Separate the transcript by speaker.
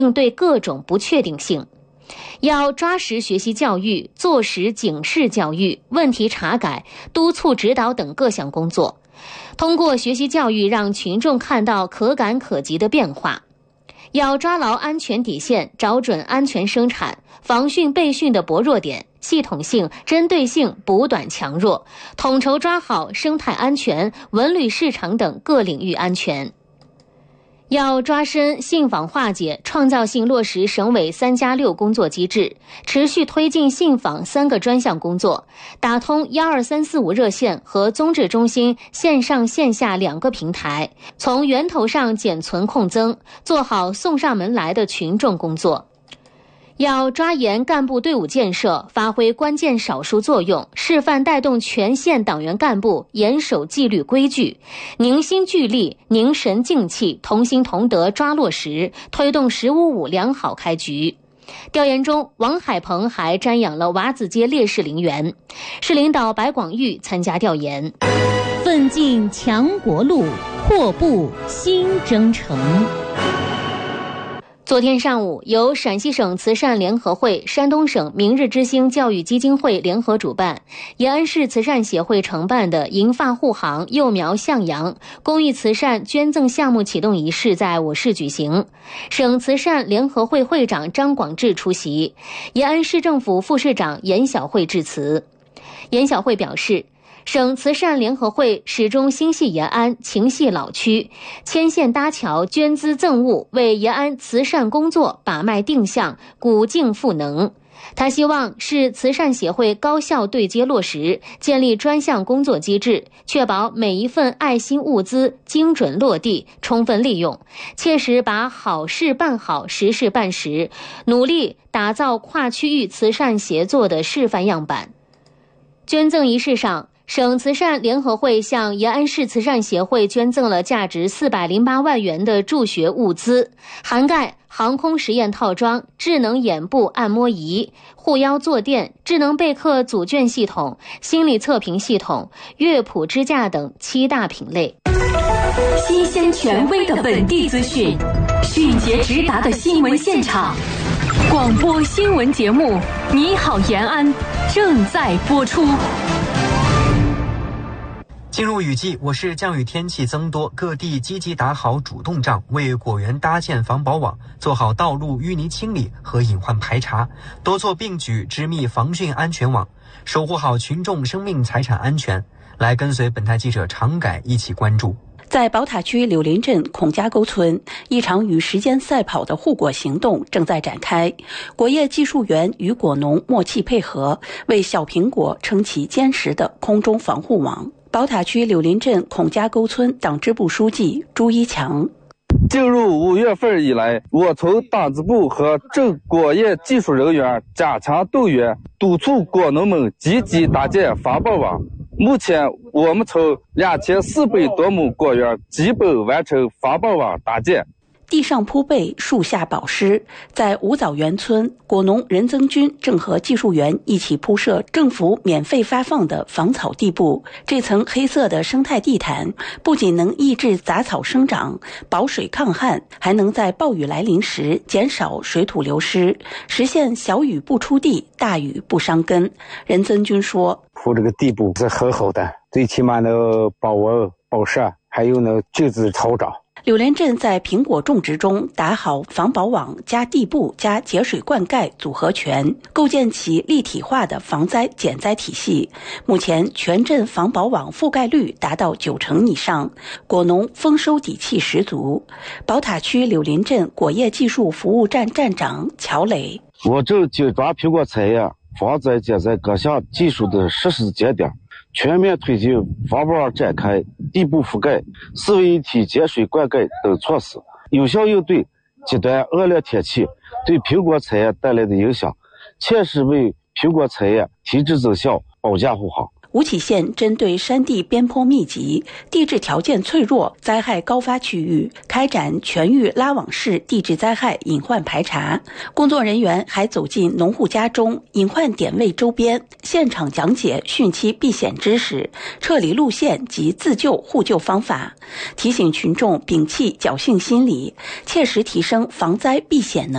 Speaker 1: 应对各种不确定性。要抓实学习教育，做实警示教育、问题查改、督促指导等各项工作，通过学习教育让群众看到可感可及的变化。要抓牢安全底线，找准安全生产、防汛备汛的薄弱点，系统性、针对性补短强弱，统筹抓好生态安全、文旅市场等各领域安全。要抓深信访化解，创造性落实省委3+6工作机制，持续推进信访3个专项工作，打通12345热线和综治中心线上线下2个平台，从源头上减存控增，做好送上门来的群众工作。要抓严干部队伍建设，发挥关键少数作用，示范带动全县党员干部严守纪律规矩，凝心聚力、凝神静气、同心同德抓落实，推动1055良好开局。调研中，王海鹏还瞻仰了娃子街烈士陵园。市领导白广玉参加调研。奋进强国路，阔步新征程。昨天上午，由陕西省慈善联合会、山东省明日之星教育基金会联合主办，延安市慈善协会承办的银发护航、幼苗向阳公益慈善捐赠项目启动仪式在我市举行。省慈善联合会会长张广智出席，延安市政府副市长严晓慧致辞。严晓慧表示，省慈善联合会始终心系延安，情系老区，牵线搭桥，捐资赠物，为延安慈善工作把脉定向，鼓劲赋能。他希望市慈善协会高效对接落实，建立专项工作机制，确保每一份爱心物资精准落地、充分利用，切实把好事办好、实事办实，努力打造跨区域慈善协作的示范样板。捐赠仪式上，省慈善联合会向延安市慈善协会捐赠了价值408万元的助学物资，涵盖航空实验套装、智能眼部按摩仪、护腰坐垫、智能备课组卷系统、心理测评系统、乐谱支架等7大品类。
Speaker 2: 新鲜权威的本地资讯，迅捷直达的新闻现场，广播新闻节目《你好延安》正在播出。
Speaker 3: 进入雨季，我市降雨天气增多，各地积极打好主动仗，为果园搭建防保网，做好道路淤泥清理和隐患排查，多做并举，织密防汛安全网，守护好群众生命财产安全。来跟随本台记者常改一起关注。
Speaker 4: 在宝塔区柳林镇孔家沟村，一场与时间赛跑的护果行动正在展开。果业技术员与果农默契配合，为小苹果撑起坚实的空中防护网。宝塔区柳林镇孔家沟村党支部书记朱一强：
Speaker 5: 进入5月份以来，我从党支部和镇果业技术人员加强动员，督促果农们积极搭建防保网。目前，我们从2400多亩果园基本完成防保网搭建。
Speaker 4: 地上铺被，树下保湿。在五枣园村，果农任增军正和技术员一起铺设政府免费发放的防草地布。这层黑色的生态地毯不仅能抑制杂草生长、保水抗旱，还能在暴雨来临时减少水土流失，实现小雨不出地，大雨不伤根。任增军说：
Speaker 6: 铺这个地布是很好的，最起码能保温保湿，还有能禁止草长。
Speaker 4: 柳林镇在苹果种植中打好防保网加地布加节水灌溉组合拳，构建起立体化的防灾减灾体系。目前全镇防保网覆盖率达到90%以上，果农丰收底气十足。宝塔区柳林镇果业技术服务站站长乔磊：
Speaker 5: 我镇紧抓苹果产业防灾减灾各项技术的实施节点，全面推进防保网展开、地布覆盖、4位一体节水灌溉等措施，有效应对极端恶劣天气对苹果产业带来的影响，切实为苹果产业提质增效保驾护航。
Speaker 4: 吴起县针对山地边坡密集、地质条件脆弱、灾害高发区域，开展全域拉网式地质灾害隐患排查。工作人员还走进农户家中、隐患点位周边，现场讲解汛期避险知识、撤离路线及自救互救方法，提醒群众摒弃侥幸心理，切实提升防灾避险能力。